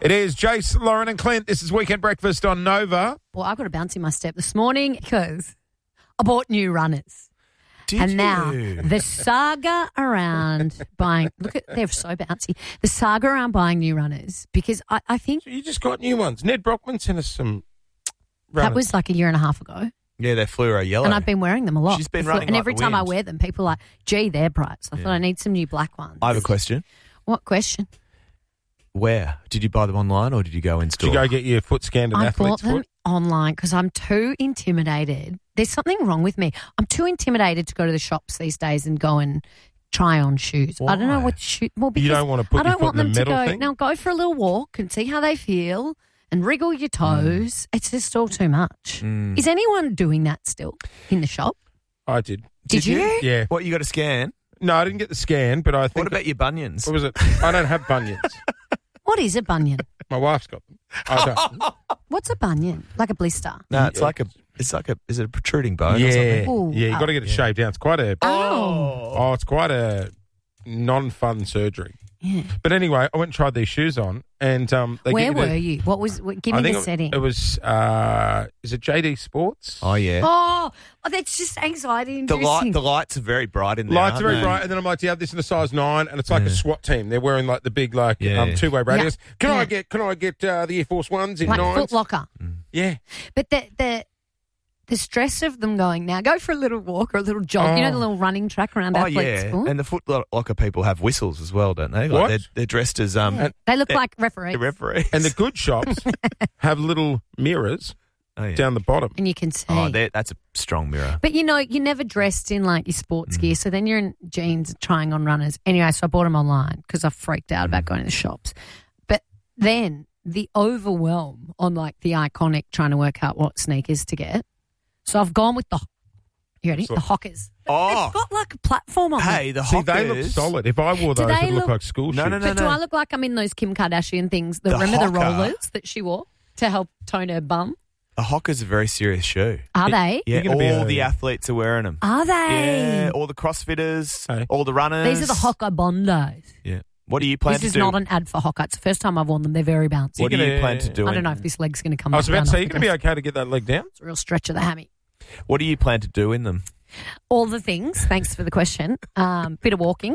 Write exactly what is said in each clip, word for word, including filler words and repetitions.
It is Jace, Lauren and Clint. This is Weekend Breakfast on Nova. Well, I got a bounce in my step this morning because I bought new runners. Did and you? now the saga around buying, look at, they're so bouncy. The saga around buying new runners because I, I think So you just got new ones. Ned Brockman sent us some runners. that was like a year and a half ago. Yeah, they're fluoro yellow. And I've been wearing them a lot. She's been Before- running And like every the time I wind. wear them, people are like, gee, they're bright. So I Yeah. thought I need some new black ones. I have a question. What question? Where? Did you buy them online or did you go in Did store? you go get your foot scanned an I athlete's bought them foot? online because I'm too intimidated. There's something wrong with me. I'm too intimidated to go to the shops these days and go and try on shoes. I don't know Why? what shoe. Well, because You don't want to put I don't your foot want in the them to metal go. thing? Now go for a little walk and see how they feel and wriggle your toes. It's just all too much. Mm. Is anyone doing that still in the shop? I did. Did, you? Yeah. What, you got a scan? No, I didn't get the scan, but I think... What about your bunions? What was it? I don't have bunions. What is a bunion? My wife's got them. I don't. What's a bunion? Like a blister? No, it's Yeah. like a, it's like a, is it a protruding bone or yeah. something? Ooh. Yeah, you got to get it Yeah. shaved down. It's quite a... Oh. Oh, it's quite a non-fun surgery. Yeah. But anyway, I went and tried these shoes on, and um, they Where give you were the, you? What was? What, give I me think the it, setting. it was. Uh, is it J D Sports? Oh, yeah. Oh, oh, that's just anxiety The, inducing. light, the lights are very bright in there. Lights are aren't very they? bright, and then I'm like, "Do you have this in a size nine?" And it's like Yeah. a SWAT team. They're wearing like the big like Yeah. um, two way radios. Can Yeah. I get? Can I get uh, the Air Force Ones in like nines? Foot Locker. Yeah. But the the the stress of them going now, go for a little walk or a little jog. You know Oh. the little running track around Oh, athletes' yeah. school? And the Foot Locker people have whistles as well, don't they? Like What? They're, they're dressed as um, And- They look Eh, like referees. the referees. And the good shops have little mirrors oh, yeah. down the bottom. and you can see. Oh, they're- that's a strong mirror. But you know, you're never dressed in like your sports Mm. gear, so then you're in jeans trying on runners. Anyway, so I bought them online because I freaked out Mm. about going to the shops. But then the overwhelm on like the iconic trying to work out what sneakers to get. So I've gone with the, you ready? So- the Hockers. Oh, They've got like a platform on them. hey, the See, Hockers. they look solid. If I wore Do those, they it'd look look- like school No, shoes. no, no. But do I look like I'm in those Kim Kardashian things? The, The remember the Hocker? rollers that she wore to help tone her bum? The Hocker's a very serious shoe. Are they? Yeah, You're gonna be all a- the athletes are wearing them. Are they? Yeah, all the CrossFitters, Hey. all the runners. These are the Hocker Bondos. Yeah. What do you plan This to is do? not an ad for Hocker. It's the first time I've worn them. They're very bouncy. what do you gonna- plan to do? I don't in- know if this leg's going to come I was back about to down say, off you're the going to be desk. okay to get that leg down. It's a real stretch of the hammy. What do you plan to do in them? All the things. Thanks for the question. Um, bit of walking,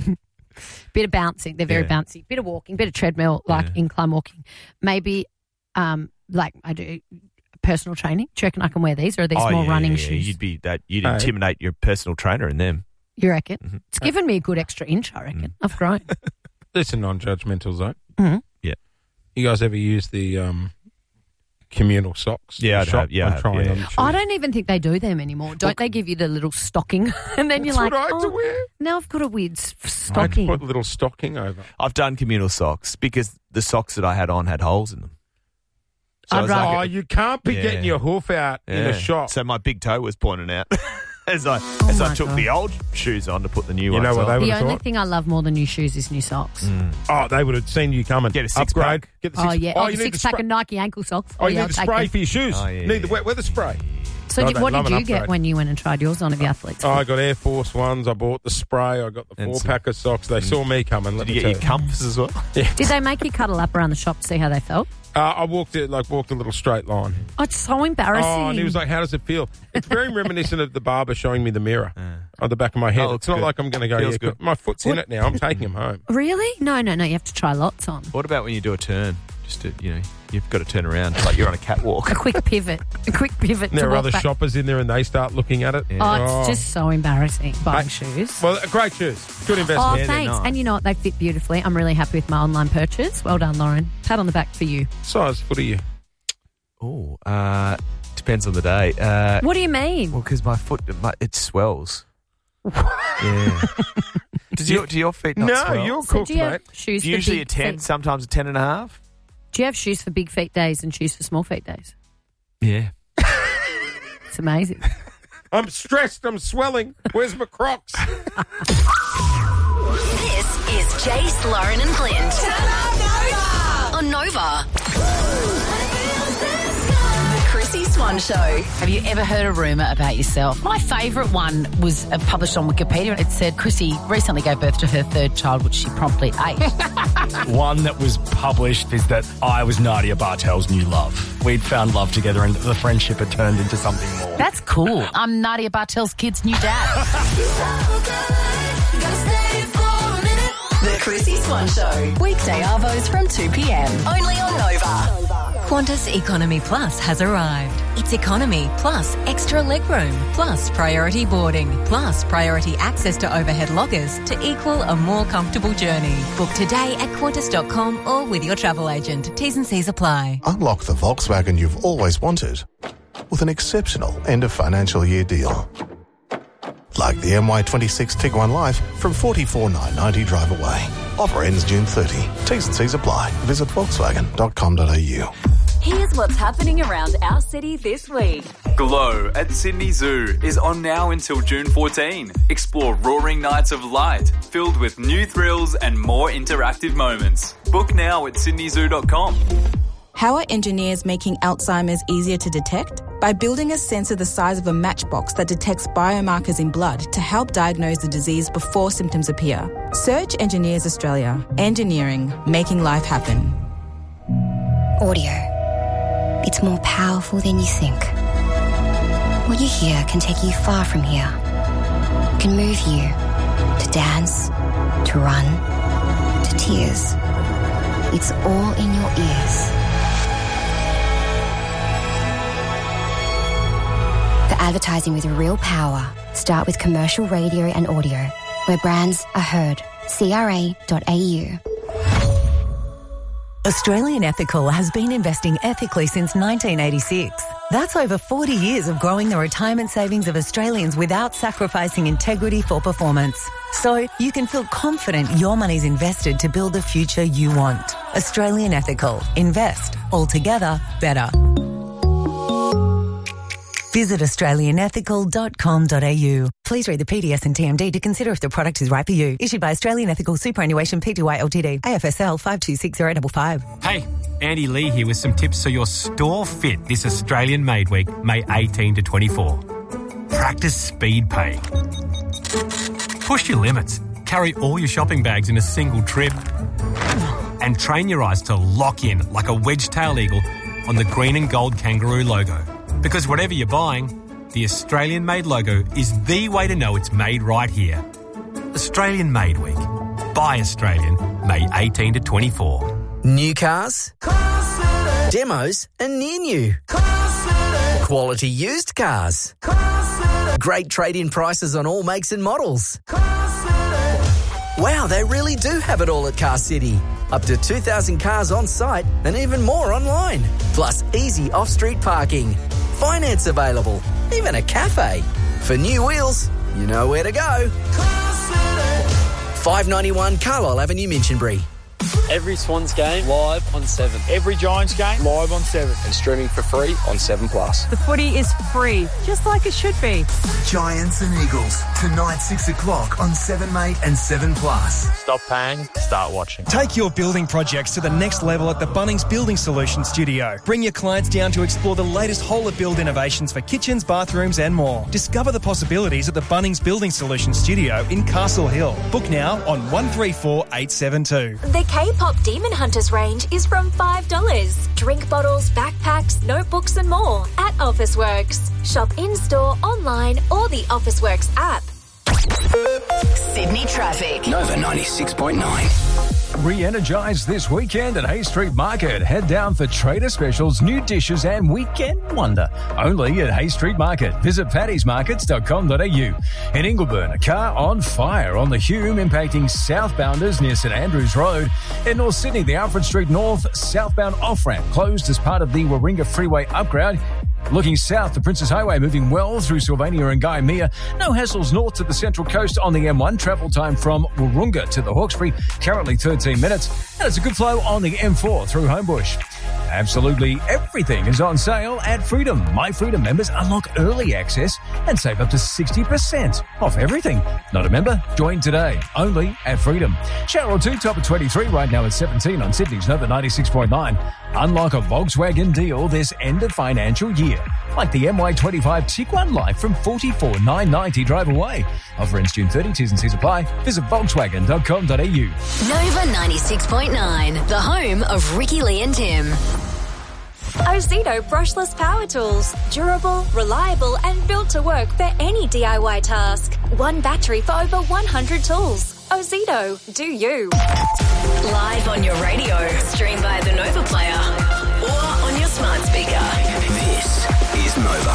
bit of bouncing. They're very Yeah. bouncy. Bit of walking, bit of treadmill, like Yeah. incline walking. Maybe, um, like I do personal training. Do you reckon I can wear these, or are these oh, more yeah, running yeah, yeah. shoes? You'd be that. You'd Hey. intimidate your personal trainer in them. You reckon? Mhm. It's given me a good extra inch. I reckon. I've grown. It's a non-judgmental zone. Mhm. Yeah. You guys ever use the um, communal socks? Yeah, I'd Shop have- yeah, when I have, trying yeah. on the shoes? I don't even think they do them anymore. Don't they give you the little stocking? And then you're That's like, what I had to oh, wear. now I've got a weird s- I had to stocking. put a little stocking over. I've done communal socks because the socks that I had on had holes in them. So I'd I was rather- like, Oh, you can't be Yeah. getting your hoof out in yeah. a shop. So my big toe was pointing out as I Oh as I my took God. the old shoes on to put the new You ones know what they on. would The have only thought? thing I love more than new shoes is new socks. Mm. Oh, they would have seen you coming. Get a six Upgrade. pack. Get the Oh, six yeah. Oh, Oh, you the need the six pack spray. of Nike ankle socks. Oh, you yeah, need I'll the take spray them. for your shoes. Oh, yeah, need the yeah. wet weather spray. So Oh, did, they what love did an you get upgrade. when you went and tried yours on at the athletes? Oh, I got Air Force Ones. I bought the spray. I got the And four some- pack of socks. They saw me coming. Let Did me you get tell your comfs as well? Did they make you cuddle up around the shop to see how they felt? Uh, I walked it like walked a little straight line. Oh, it's so embarrassing. Oh, and he was like, "How does it feel?" It's very reminiscent of the barber showing me the mirror Yeah. on the back of my head. Oh, it's not good. like I'm going to go. Feels Yeah, good. my foot's in it now. I'm taking him home. Really? No, no, no. You have to try lots on. What about when you do a turn? Just to, you know, you've got to turn around like you're on a catwalk. A quick pivot. A quick pivot. And there to are walk other back. shoppers in there, and they start looking at it. Yeah. Oh, it's just so embarrassing buying Hey, shoes. Well, great shoes. Good Oh, investment. they're thanks. nice. And you know what? They fit beautifully. I'm really happy with my online purchase. Well done, Lauren. Pat on the back for you. Size foot are you? Oh, uh, depends on the day. Uh, What do you mean? well, because my foot, my, it swells. yeah. Does your, do your feet not No, swell? you're So cooked, do you have mate. shoes for Usually a big ten, feet? sometimes a ten and a half. Do you have shoes for big feet days and shoes for small feet days? Yeah. It's amazing. I'm stressed. I'm swelling. Where's my Crocs? This is Jace, Lauren and Clint. On Nova. The Chrissy Swan Swan Show. Have you ever heard a rumour about yourself? My favourite one was uh, published on Wikipedia. It said Chrissy recently gave birth to her third child, which she promptly ate. One that was published is that I was Nadia Bartel's new love. We'd found love together and the friendship had turned into something more. That's cool. I'm Nadia Bartel's kid's new dad. The Chrissy Swan Show. Weekday arvos from two p.m. Only on Nova. Qantas Economy Plus has arrived. It's economy plus extra legroom plus priority boarding plus priority access to overhead lockers to equal a more comfortable journey. Book today at qantas dot com or with your travel agent. T's and C's apply. Unlock the Volkswagen you've always wanted with an exceptional end of financial year deal. Like the M Y twenty-six Tiguan Life from forty-four thousand nine hundred ninety drive away. Offer ends June thirtieth. T's and C's apply. Visit volkswagen dot com dot a u. Here's what's happening around our city this week. Glow at Sydney Zoo is on now until June fourteenth. Explore roaring nights of light, filled with new thrills and more interactive moments. Book now at sydney zoo dot com. How are engineers making Alzheimer's easier to detect? By building a sensor the size of a matchbox that detects biomarkers in blood to help diagnose the disease before symptoms appear. Search Engineers Australia. Engineering, making life happen. Audio. It's more powerful than you think. What you hear can take you far from here. It can move you to dance, to run, to tears. It's all in your ears. For advertising with real power, start with commercial radio and audio, where brands are heard. C R A dot A U. Australian Ethical has been investing ethically since nineteen eighty-six. That's over forty years of growing the retirement savings of Australians without sacrificing integrity for performance. So you can feel confident your money's invested to build the future you want. Australian Ethical. Invest. Altogether better. Visit australian ethical dot com dot a u. Please read the P D S and T M D to consider if the product is right for you. Issued by Australian Ethical Superannuation Pty Ltd. A F S L five two six zero five five. Hey, Andy Lee here with some tips so your store fit this Australian Made Week, May eighteenth to twenty-four. Practice speed pay. Push your limits. Carry all your shopping bags in a single trip. And train your eyes to lock in like a wedge-tail eagle on the green and gold kangaroo logo. Because whatever you're buying, the Australian Made logo is the way to know it's made right here. Australian Made Week. Buy Australian, May eighteenth to twenty-four. New cars, demos and near new. Quality used cars. Great trade-in prices on all makes and models. Wow, they really do have it all at Car City. Up to two thousand cars on site and even more online. Plus easy off-street parking. Finance available. Even a cafe. For new wheels, you know where to go. five ninety-one Carlisle Avenue, Minchinbury. Every Swans game live on seven. Every Giants game live on seven. And streaming for free on seven plus. The footy is free, just like it should be. Giants and Eagles, tonight six o'clock on seven mate and seven plus. Stop paying, start watching. Take your building projects to the next level at the Bunnings Building Solutions Studio. Bring your clients down to explore the latest whole of build innovations for kitchens, bathrooms and more. Discover the possibilities at the Bunnings Building Solutions Studio in Castle Hill. Book now on one three four eight seven two. The K-pop Demon Hunters range is from five dollars. Drink bottles, backpacks, notebooks and more at Officeworks. Shop in-store, online or the Officeworks app. Sydney traffic. Nova ninety-six point nine. Re-energized this weekend at Hay Street Market. Head down for trader specials, new dishes and weekend wonder. Only at Hay Street Market. Visit paddy's markets dot com dot a u. In Ingleburn, a car on fire on the Hume impacting southbounders near St Andrews Road. In North Sydney, the Alfred Street North southbound off-ramp closed as part of the Warringah Freeway upgrade. Looking south, the Princess Highway moving well through Sylvania and Guyamea. No hassles north to the Central Coast on the M one. Travel time from Warringah to the Hawkesbury, currently thirteen minutes. And it's a good flow on the M four through Homebush. Absolutely everything is on sale at Freedom. My Freedom members unlock early access and save up to sixty percent off everything. Not a member? Join today, only at Freedom. Channel two, top of twenty-three right now at seventeen on Sydney's Nova ninety-six point nine. Unlock a Volkswagen deal this end of financial year, like the M Y twenty-five Tiguan Life from forty-four thousand nine hundred ninety drive away. Offer ends June thirtieth, T's and C's apply. Visit volkswagen dot com dot a u. Nova ninety-six point nine, the home of Ricky Lee and Tim. Ozito brushless power tools. Durable, reliable and built to work for any D I Y task. One battery for over one hundred tools. Ozito, do you. Live on your radio, stream via the Nova Player or on your smart speaker. This is Nova.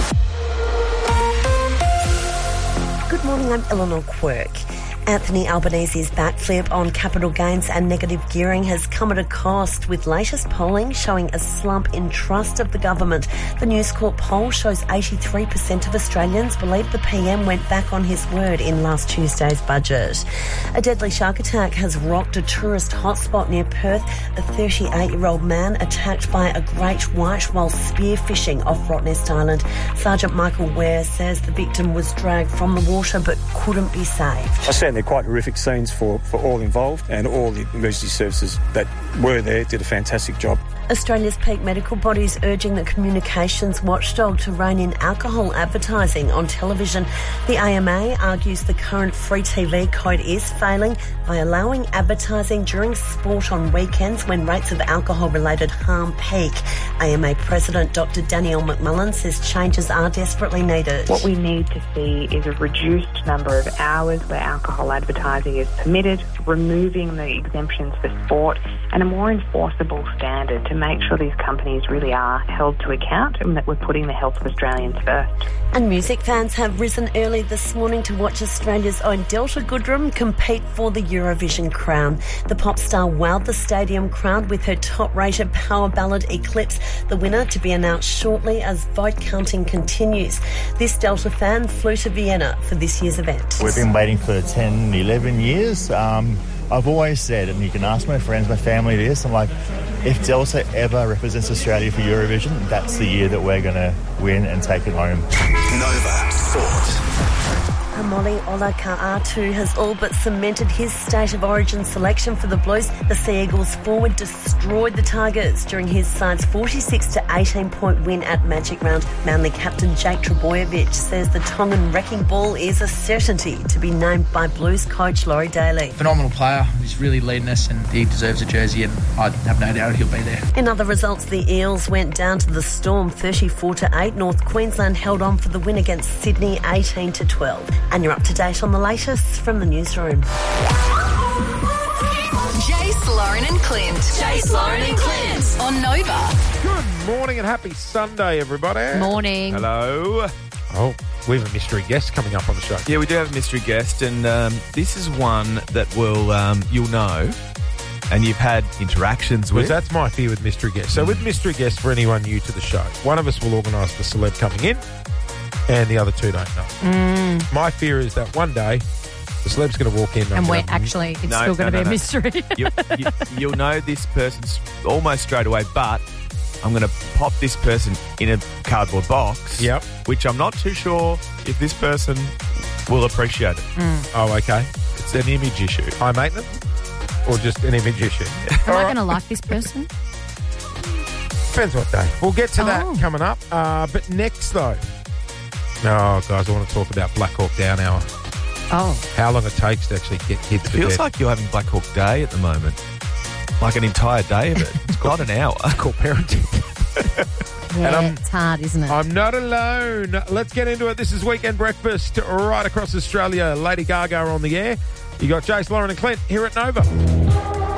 Good morning, I'm Eleanor Quirk. Anthony Albanese's backflip on capital gains and negative gearing has come at a cost, with latest polling showing a slump in trust of the government. The News Corp poll shows eighty-three percent of Australians believe the P M went back on his word in last Tuesday's budget. A deadly shark attack has rocked a tourist hotspot near Perth. A thirty-eight-year-old man attacked by a great white while spearfishing off Rottnest Island. Sergeant Michael Ware says the victim was dragged from the water but couldn't be saved. I certainly quite horrific scenes for, for all involved, and all the emergency services that were there did a fantastic job. Australia's peak medical bodies urging the communications watchdog to rein in alcohol advertising on television. The A M A argues the current free T V code is failing by allowing advertising during sport on weekends when rates of alcohol-related harm peak. A M A President Doctor Danielle McMullen says changes are desperately needed. What we need to see is a reduced number of hours where alcohol advertising is permitted, removing the exemptions for sport, and a more enforceable standard to make sure these companies really are held to account and that we're putting the health of Australians first. And music fans have risen early this morning to watch Australia's own Delta Goodrem compete for the Eurovision crown. The pop star wowed the stadium crowd with her top-rated power ballad Eclipse, the winner to be announced shortly as vote counting continues. This Delta fan flew to Vienna for this year's event. We've been waiting for ten, eleven years. Um, I've always said, and you can ask my friends, my family this, I'm like, if Delta ever represents Australia for Eurovision, that's the year that we're going to win and take it home. Nova Sport. Amole Olakau'atu has all but cemented his state of origin selection for the Blues. The Sea Eagles forward destroyed the Tigers during his side's forty-six to eighteen point win at Magic Round. Manly captain Jake Trbojevic says the Tongan wrecking ball is a certainty to be named by Blues coach Laurie Daly. Phenomenal player. He's really leading us and he deserves a jersey, and I have no doubt he'll be there. In other results, the Eels went down to the Storm thirty-four to eight. North Queensland held on for the win against Sydney eighteen to twelve. And you're up to date on the latest from the newsroom. Jace, Lauren and Clint. Jace, Lauren and Clint on Nova. Good morning and happy Sunday, everybody. Morning. Hello. Oh, we have a mystery guest coming up on the show. Yeah, we do have a mystery guest, and um, this is one that will um, you'll know, and you've had interactions with. Because that's my fear with mystery guests. So with mystery guests, for anyone new to the show, one of us will organise the celeb coming in, and the other two don't know. Mm. My fear is that one day the celeb's going to walk in And I'm we're gonna- actually, it's No, still going to no, be no, a no. mystery. you, you, you'll know this person s- almost straight away, but I'm going to pop this person in a cardboard box. Yep. Which I'm not too sure if this person will appreciate it. Mm. Oh, okay. It's an image issue. High maintenance? Or just an image issue? Am I going to like this person? Depends what day. We'll get to Oh. that coming up. Uh, but next, though, oh, guys, I want to talk about Black Hawk Down Hour. Oh. How long it takes to actually get kids It to feels bed. like you're having Black Hawk Day at the moment. Like an entire day of it. It's not an hour. It's called parenting. Yeah, And I'm- it's hard, isn't it? I'm not alone. Let's get into it. This is Weekend Breakfast right across Australia. Lady Gaga on the air. You got Jace, Lauren and Clint here at Nova.